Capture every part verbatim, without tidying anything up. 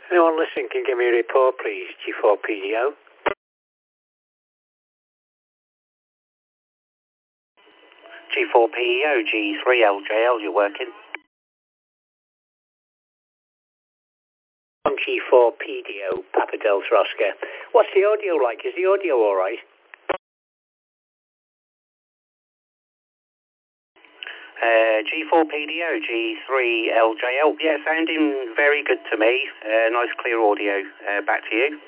Anyone listening can give me a report, please. G four P D O. G four P D O, G three L J L, you're working. I'm G four P D O, Papa Delta Oscar. What's the audio like? Is the audio alright? Uh, G four P D O, G three L J L. Yeah, sounding very good to me. Uh, nice clear audio. Uh, back to you.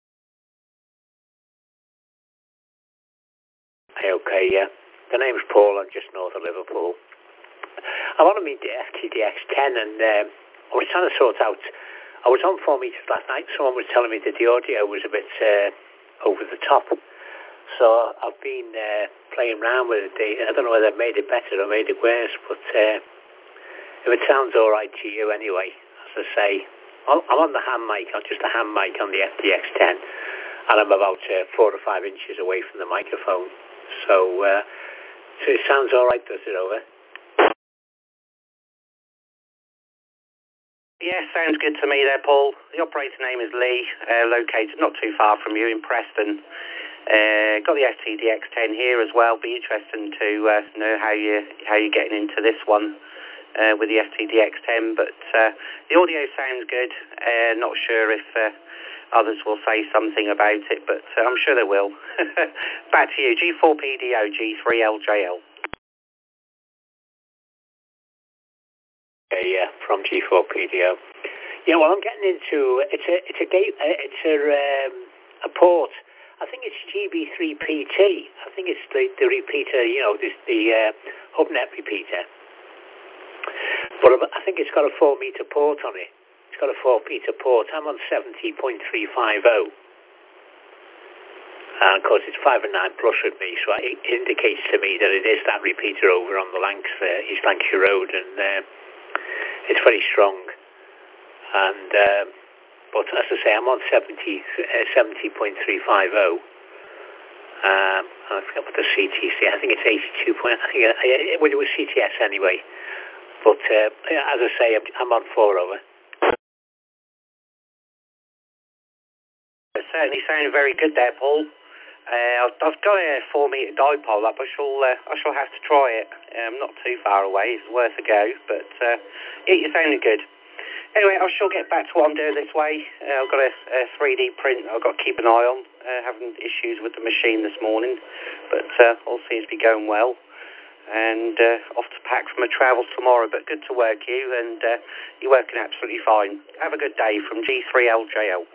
Okay, yeah. The name's Paul. I'm just north of Liverpool. I'm on a meet the F T D X ten and um, I was trying to sort out. I was on four meters last night. Someone was telling me that the audio was a bit uh, over the top. So I've been uh, playing around with it. I don't know whether I've made it better or made it worse, but uh, if it sounds all right to you anyway, as I say, I'm on the hand mic, I'm just a hand mic on the F T X ten, and I'm about uh, four or five inches away from the microphone. So, uh, so it sounds all right, does it, over? Yeah, sounds good to me there, Paul. The operator name is Lee, uh, located not too far from you in Preston. Uh, got the F T D X ten here as well. Be interesting to uh, know how you how you're getting into this one uh, with the F T D X ten. But uh, the audio sounds good. Uh, not sure if uh, others will say something about it, but uh, I'm sure they will. Back to you, G four P D O, G three L J L. Okay, yeah, from G four P D O. Yeah, well, I'm getting into it's a it's a gate uh, it's a um, a port. I think it's G B three P T. I think it's the, the repeater, you know, this, the uh, HubNet repeater. But I think it's got a four meter port on it. It's got a four meter port. I'm on seventy point three five zero. And of course, it's five and nine plus with me, so it indicates to me that it is that repeater over on the Lancs, uh, East Lancashire Road, and uh, it's very strong. And um, but as I say, I'm on seventy point three five zero. Um, I forget what the C T C. I think it's eighty-two point. I think it, well, it was C T S anyway. But uh, as I say, I'm, I'm on four over. It certainly sounded very good there, Paul. Uh, I've, I've got a four metre dipole up. I shall uh, I shall have to try it. Um, not too far away. It's worth a go. But uh, yeah, you sounded good. Anyway, I shall get back to what I'm doing this way. Uh, I've got a, a three D print I've got to keep an eye on. Uh, having issues with the machine this morning, but uh, all seems to be going well. And uh, off to pack for my travels tomorrow. But good to work you, and uh, you're working absolutely fine. Have a good day from G three L J L.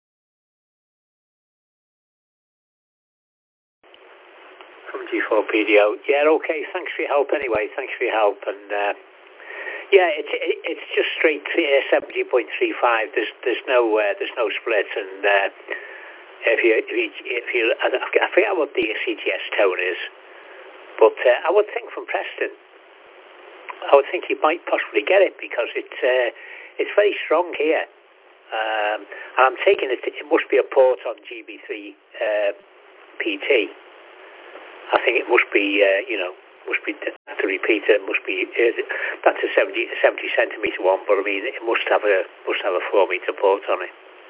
From G four P D O. Yeah, okay. Thanks for your help anyway. Thanks for your help. And uh, yeah, it's it, it's just straight to uh, seventy point three five. There's there's no uh, there's no split. And uh, if you if you, if you I, I forget what the C T S tone is, but uh, I would think from Preston, I would think you might possibly get it because it's uh, it's very strong here. Um, and I'm taking it. It must be a port on G B three uh, P T. I think it must be, uh, you know, must be the repeater. Must be uh, that's a seventy, seventy centimeter one, but I mean, it must have a must have a four meter port on it.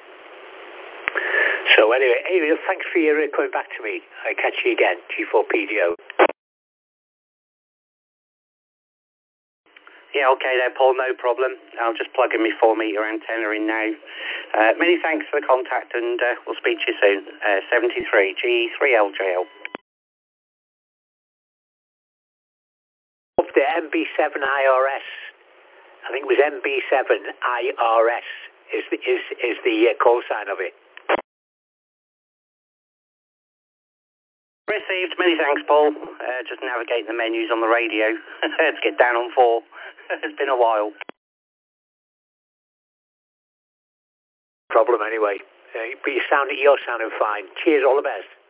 So anyway, anyway, thanks for your uh, coming back to me. I catch you again, G four P D O. Yeah, okay there, Paul. No problem. I'll just plug in my four meter antenna in now. Uh, many thanks for the contact, and uh, we'll speak to you soon. Uh, seventy-three G three L J L. Up the M B seven I R S. I think it was M B seven I R S is the, is is the uh, call sign of it. Received. Many thanks, Paul. Uh, just navigating the menus on the radio to get down on four. It's been a while. Problem anyway. Uh, but you sound you're sounding fine. Cheers. All the best.